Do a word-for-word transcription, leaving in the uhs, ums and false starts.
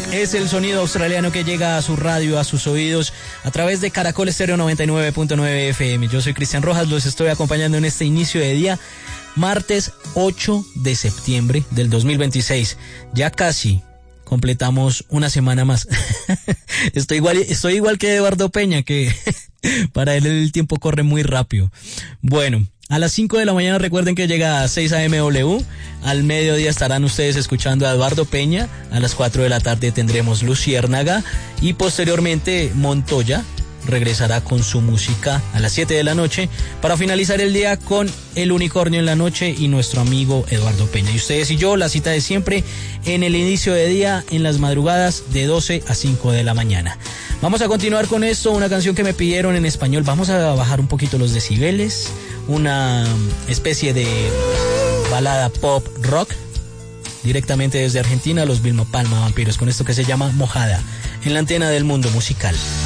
Es el sonido australiano que llega a su radio, a sus oídos, a través de Caracol Estéreo noventa y nueve punto nueve F M. Yo soy Cristian Rojas, los estoy acompañando en este inicio de día, martes ocho de septiembre del dos mil veintiséis. Ya casi completamos una semana más. Estoy igual, estoy igual que Eduardo Peña, que para él el tiempo corre muy rápido. Bueno, a las cinco de la mañana recuerden que llega a seis A M W. Al mediodía estarán ustedes escuchando a Eduardo Peña. A las cuatro de la tarde tendremos Luciérnaga. Y posteriormente Montoya regresará con su música a las siete de la noche. Para finalizar el día con El Unicornio en la noche y nuestro amigo Eduardo Peña. Y ustedes y yo, la cita de siempre en el inicio de día, en las madrugadas de doce a cinco de la mañana. Vamos a continuar con esto, una canción que me pidieron en español. Vamos a bajar un poquito los decibeles. Una especie de balada pop rock directamente desde Argentina, los Vilma Palma Vampiros, con esto que se llama Mojada, en la antena del Mundo Musical.